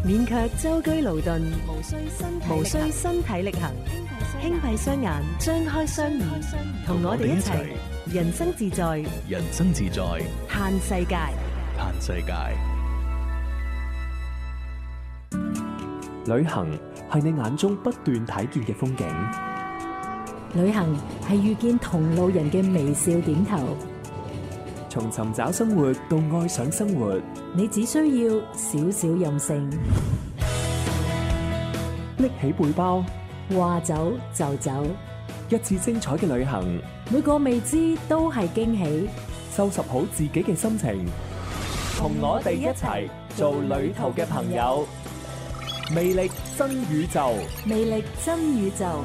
免卻舟車勞頓， 無需身體力行， 輕閉雙眼，張開雙耳，同我哋一齊人生自在， 人生自在， 嘆世界。 嘆世界。 旅行係你眼中不斷睇見嘅風景， 旅行係遇見同路人嘅微笑點頭。 從尋找生活到愛上生活， 你只需要少少任性， 拎起背包， 話走就走， 一次精彩嘅旅行， 每個未知都係驚喜。 收拾好自己嘅心情，同我哋一齊做旅途嘅朋友。魅力真宇宙， 魅力真宇宙。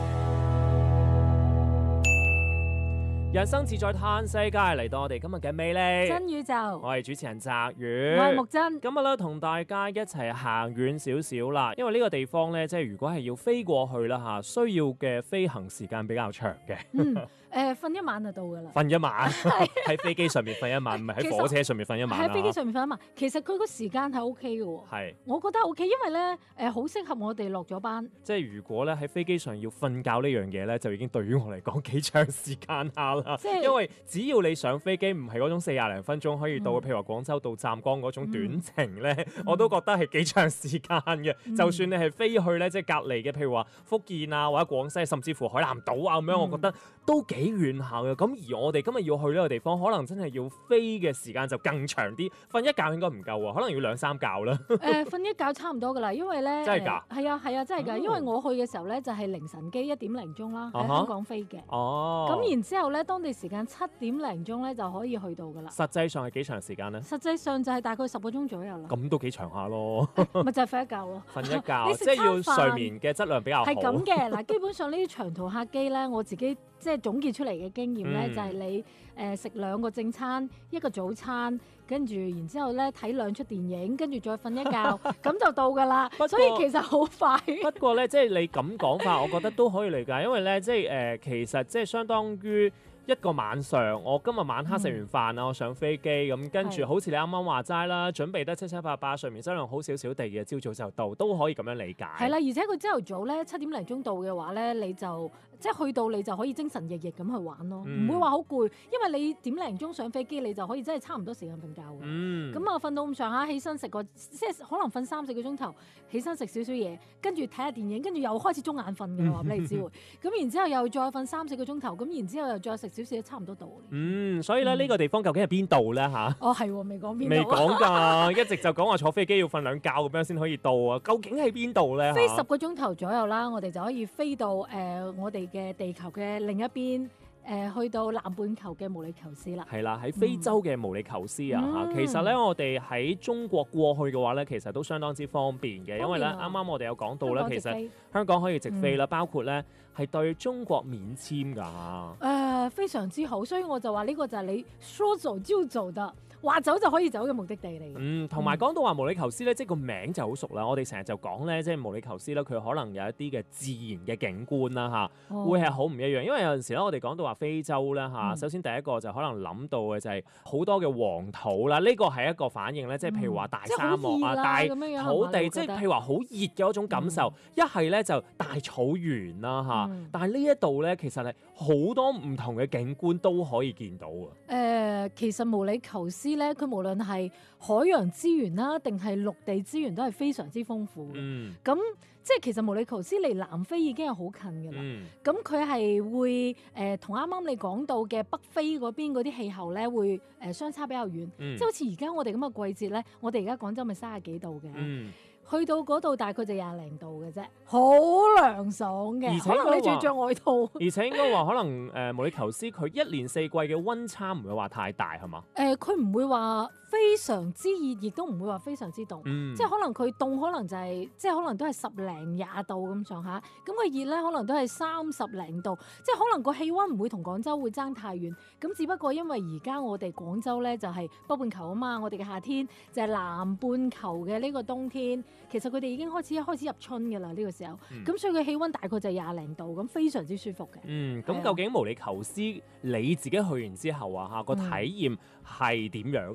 人生自在嘆世界，嚟到我哋今日嘅魅力真宇宙， 我係主持人澤宇， 我係木真。 今日咧同大家一齊行遠少少啦，因為呢個地方咧，即係如果係要飛過去啦嚇，需要嘅飛行時間比較長嘅。 瞓一晚就到㗎啦。 瞓一晚喺飛機上面瞓一晚，唔係喺火車上面瞓一晚啦。 喺飛機上面瞓一晚，其實佢個時間係 O K 嘅喎。 係， 我覺得 O K，因為咧好適合我哋落咗班。 即係如果咧喺飛機上要瞓覺呢樣嘢咧，就已經對於我嚟講幾長時間下啦。因為只要你上飛機唔係嗰種40零分鐘可以到，譬如話廣州到湛江嗰種短程咧，我都覺得係幾長時間嘅。就算你係飛去咧，即係隔離嘅，譬如話福建啊或者廣西，甚至乎海南島啊咁樣，我覺得都幾遠下嘅。咁而我哋今日要去呢個地方，可能真係要飛嘅時間就更長啲。瞓一覺應該唔夠啊，可能要2-3覺啦。 瞓一覺差唔多㗎啦，因為咧真係㗎， 係啊，真係㗎。因為我去嘅時候咧就係凌晨機1點零鐘啦，喺香港飛嘅。咁然之後咧，當地時間7點零鐘咧就可以去到㗎啦。 實際上係幾長時間咧？ 實際上就係大概10個鐘左右啦。 咁都幾長下咯。 咪就係瞓一覺咯。 瞓一覺，即係要睡眠嘅質量比較好。 係咁嘅嗱，基本上呢啲長途客機咧，我自己即係總結出嚟嘅經驗咧，就係你食2個正餐，1個早餐，跟住然之後咧睇2出電影，跟住再瞓一覺，咁就到㗎啦。所以其實好快。 不過咧，即係你咁講法，我覺得都可以理解，因為咧，即係其實即係相當於一個晚上，我今日晚黑食完飯啊，我上飛機咁，跟住好似你啱啱話齋啦，準備得七七八八，睡眠質量好少少地嘅，朝早就到，都可以咁樣理解。 係啦，而且佢朝頭早咧7點零鐘到嘅話咧，你就即係去到你就可以精神奕奕咁去玩咯，唔會話好攰，因為你點零鐘上飛機，你就可以真係差唔多時間瞓覺嘅。咁啊瞓到咁上下，起身食個即係可能瞓3-4個鐘頭，起身食少少嘢，跟住睇下電影，跟住又開始中眼瞓嘅話俾你知喎。咁然之後又再瞓3-4個鐘頭，咁然之後又再食少少，差唔多到。 所以咧呢個地方究竟係邊度咧嚇？ 哦係喎，未講邊度。 未講㗎，一直就講話坐飛機要瞓2覺咁樣先可以到啊！究竟係邊度咧？ 飛10個鐘頭左右啦，我哋就可以飛到我哋嘅地球嘅另一邊。去到南半球嘅毛里求斯啦， 係啦，喺非洲嘅毛里求斯啊嚇，其實咧我哋喺中國過去嘅話咧，其實都相當之方便嘅，因為咧啱啱我哋有講到咧，其實香港可以直飛啦，包括咧係對中國免簽㗎。 非常之好，所以我就話呢個就係你說走就走的。話走就可以走嘅目的地嚟嘅。 同埋講到話毛里求斯咧，即係個名就好熟啦。我哋成日就講咧，即係毛里求斯咧，佢可能有一啲嘅自然嘅景觀啦嚇，會係好唔一樣。因為有陣時咧，我哋講到話非洲咧嚇，首先第一個就可能諗到嘅就係好多嘅黃土啦，呢個係一個反應咧，即係譬如話大沙漠啊、大土地，即係譬如話好熱嘅嗰種感受。一係咧就大草原啦嚇，但係呢一度咧其實係好多唔同嘅景觀都可以見到啊。 其實毛里求斯咧，佢無論係海洋資源啦，定係陸地資源都係非常之豐富嘅。咁即係其實毛里求斯離南非已經係好近㗎啦。咁佢係會同啱啱你講到嘅北非嗰邊嗰啲氣候咧，會相差比較遠。即係好似而家我哋咁嘅季節咧，我哋而家廣州咪30幾度嘅。去到嗰度大概就20零度嘅啫，好涼爽嘅。可能你仲要着外套。 而且應該話可能毛里求斯佢1年4季嘅溫差唔會話太大係嘛？ 佢唔會話非常之熱，亦都唔會話非常之凍。即係可能佢凍，可能就係即係可能都係10零20度咁上下。咁佢熱咧，可能都係30零度。即係可能個氣溫唔會同廣州會爭太遠。咁只不過因為而家我哋廣州咧就係北半球啊嘛，我哋嘅夏天就係南半球嘅呢個冬天。其實佢哋已經開始入春㗎啦，呢個時候，咁所以佢氣溫大概就係20零度，咁非常之舒服嘅。 咁究竟毛里求斯你自己去完之後啊嚇個體驗係點樣嘅咧？嗱，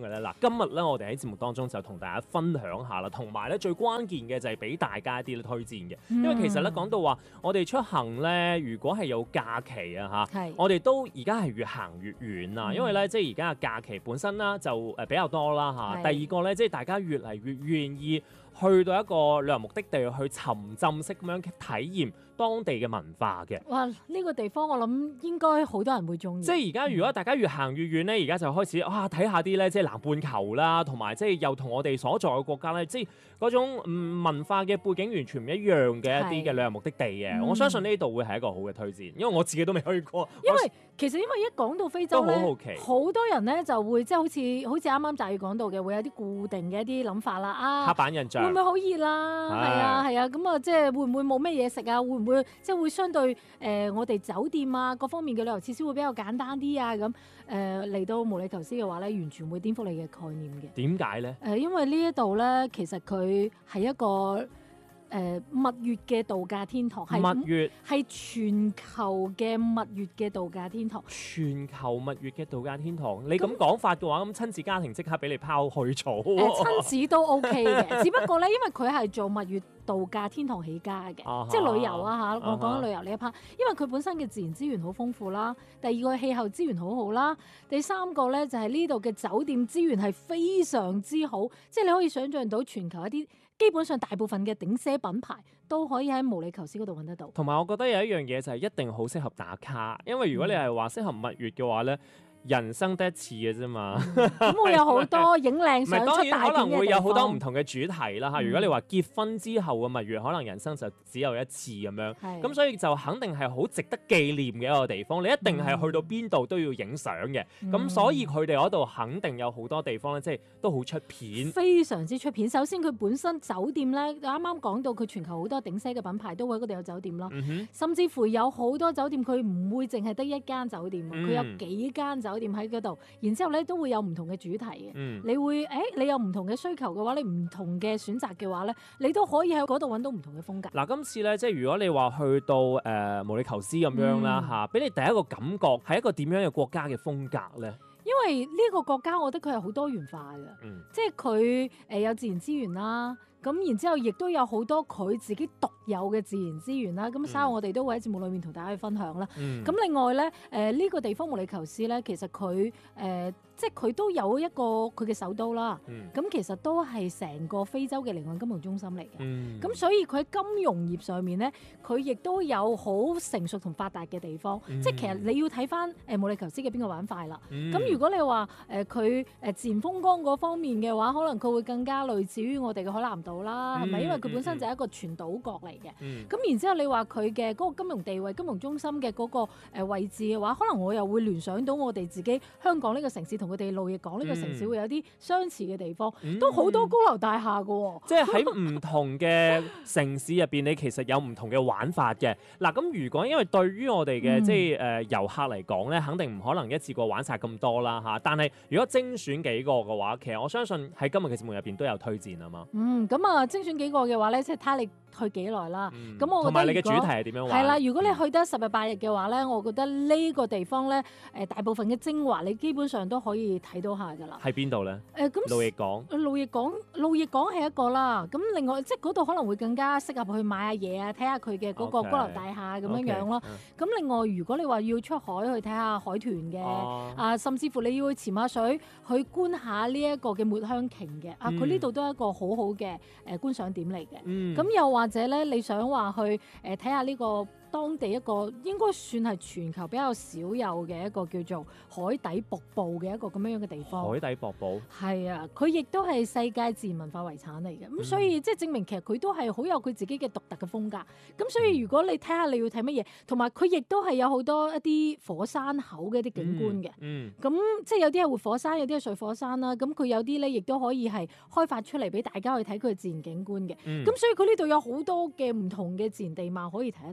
今日咧，我哋喺節目當中就同大家分享下啦，同埋咧最關鍵嘅就係俾大家一啲推薦嘅，因為其實咧講到話我哋出行咧，如果係有假期啊嚇，我哋都而家係越行越遠啊，因為咧即係而家嘅假期本身啦就比較多啦嚇，第二個咧即係大家越嚟越願意去到一個旅遊目的地去沉浸式咁樣體驗當地嘅文化嘅。 哇！呢個地方我諗應該好多人會中意。 即係而家如果大家越行越遠咧，而家就開始睇下啲咧，即係南半球啦，同埋即係又同我哋所在嘅國家咧，即係嗰種文化嘅背景完全唔一樣嘅一啲嘅旅遊目的地嘅。我相信呢度會係一個好嘅推薦，因為我自己都未去過。 因為一講到非洲咧， 都好好奇， 好多人咧就會即係好似啱啱就要講到嘅，會有啲固定嘅一啲諗法啦。 刻板印象會唔會好熱啦？係啊，咁啊即係會唔會冇咩嘢食啊？會唔會即係會相對我哋酒店啊各方面嘅旅遊設施會比較簡單啲啊？咁嚟到毛里求斯嘅話咧，完全會顛覆你嘅概念嘅。 點解咧？ 因為呢一度咧，其實佢係一個蜜月嘅度假天堂， 蜜月係全球嘅蜜月嘅度假天堂。 全球蜜月嘅度假天堂，你咁講法嘅話，咁親子家庭即刻俾你拋去咗。 親子都 OK 嘅，只不過咧，因為佢係做蜜月度假天堂起家嘅，即係旅遊啊嚇。我講緊旅遊呢一 part，因為佢本身嘅自然資源好豐富啦，第二個氣候資源好好啦，第三個咧就係呢度嘅酒店資源係非常之好，即係你可以想像到全球一啲基本上大部分嘅頂奢品牌都可以喺毛里求斯嗰度揾得到。 同埋我覺得有一樣嘢就係一定好適合打卡，因為如果你係話適合蜜月嘅話咧，人生得一次嘅啫嘛， 咁會有好多影靚相出大片嘅地方。 可能會有好多唔同嘅主題啦嚇。如果你話結婚之後嘅蜜月，可能人生就只有一次咁樣，咁所以就肯定係好值得紀念嘅一個地方。你一定係去到邊度都要影相嘅，咁所以佢哋嗰度肯定有好多地方咧，即係都好出片， 非常之出片。首先佢本身酒店咧，啱啱講到佢全球好多頂奢嘅品牌都會喺嗰度有酒店啦，甚至乎有好多酒店佢唔會淨係得一間酒店，佢有幾間酒店喺嗰度，然之後咧都會有唔同嘅主題嘅。你會你有唔同嘅需求嘅話，你唔同嘅選擇嘅話咧，你都可以喺嗰度揾到唔同嘅風格。 嗱，今次咧即係如果你話去到毛里求斯咁樣啦嚇，俾你第一個感覺係一個點樣嘅國家嘅風格咧？ 因為呢個國家我覺得佢係好多元化嘅，即係佢有自然資源啦。咁然之後，亦都有好多佢自己獨有嘅自然資源啦。咁稍後我哋都會喺節目裏面同大家去分享啦。咁另外咧，呢個地方毛里求斯咧，其實佢即係佢都有一個佢嘅首都啦。咁其實都係成個非洲嘅離岸金融中心嚟嘅。咁所以佢喺金融業上面咧，佢亦都有好成熟同發達嘅地方。即係其實你要睇翻毛里求斯嘅邊個板塊啦。咁如果你話佢自然風光嗰方面嘅話，可能佢會更加類似於我哋嘅海南島啦，係咪？因為佢本身就係一個全島國嚟嘅。咁然之後你話佢嘅嗰個金融地位、金融中心嘅嗰個位置嘅話，可能我又會聯想到我哋自己香港呢個城市同佢哋路易港呢個城市會有啲相似嘅地方，都好多高樓大廈㗎喎。 即係喺唔同嘅城市入邊，你其實有唔同嘅玩法嘅。嗱，咁如果因為對於我哋嘅即係遊客嚟講咧，肯定唔可能一次過玩晒咁多啦嚇。但係如果精選幾個嘅話，其實我相信喺今日嘅節目入邊都有推薦啊嘛。 咁啊，精選幾個嘅話咧，即係睇下你去幾耐啦。咁我覺得同埋你嘅主題係點樣玩？ 係啦，如果你去得10日8日嘅話咧，我覺得呢個地方咧，大部分嘅精華你基本上都可以睇到下㗎啦。 喺邊度咧？ 咁路易港。 路易港係一個啦。咁另外即係嗰度可能會更加適合去買下嘢啊，睇下佢嘅嗰個高樓大廈咁樣樣咯。咁另外如果你話要出海去睇下海豚嘅，甚至乎你要去潛下水去觀下呢一個嘅抹香鯨嘅，佢呢度都係一個好好嘅觀賞點嚟嘅。咁又或者咧，你想話去睇下呢個當地一個應該算係全球比較少有嘅一個叫做海底瀑布嘅一個咁樣嘅地方。海底瀑布係啊，佢亦都係世界自然文化遺產嚟嘅。咁所以即係證明其實佢都係好有佢自己嘅獨特嘅風格。咁所以如果你睇下你要睇乜嘢，同埋佢亦都係有好多一啲火山口嘅一啲景觀嘅。咁即係有啲係活火山，有啲係睡火山啦。咁佢有啲咧亦都可以係開發出嚟俾大家去睇佢嘅自然景觀嘅。咁所以佢呢度有好多嘅唔同嘅自然地貌可以睇得到。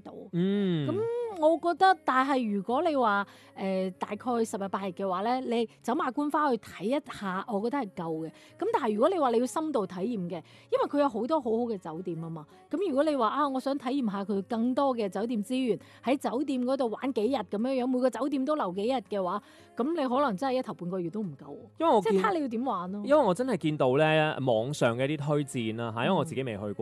咁我覺得，但係如果你話大概10日8日嘅話咧，你走馬觀花去睇一下，我覺得係夠嘅。咁但係如果你話你要深度體驗嘅，因為佢有好多好好嘅酒店啊嘛。咁如果你話我想體驗下佢更多嘅酒店資源，喺酒店嗰度玩幾日咁樣樣，每個酒店都留幾日嘅話，咁你可能真係1頭半個月都唔夠。 因為我即係睇你要點玩咯。 因為我真係見到咧網上嘅一啲推薦啦嚇，因為我自己未去過。